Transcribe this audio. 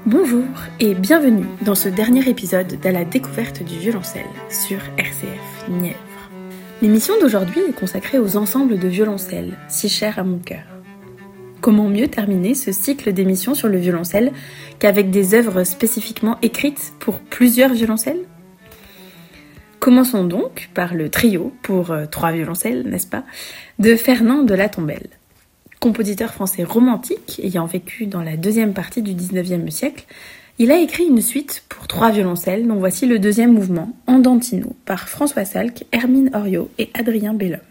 Bonjour et bienvenue dans ce dernier épisode de la découverte du violoncelle sur RCF Nièvre. L'émission d'aujourd'hui est consacrée aux ensembles de violoncelles, si chers à mon cœur. Comment mieux terminer ce cycle d'émissions sur le violoncelle qu'avec des œuvres spécifiquement écrites pour plusieurs violoncelles ? Commençons donc par le trio, pour 3 violoncelles, n'est-ce pas, de Fernand de La Tombelle. Compositeur français romantique, ayant vécu dans la deuxième partie du XIXe siècle, il a écrit une suite pour 3 violoncelles, dont voici le deuxième mouvement, Andantino, par François Salk, Hermine Oriot et Adrien Bellum.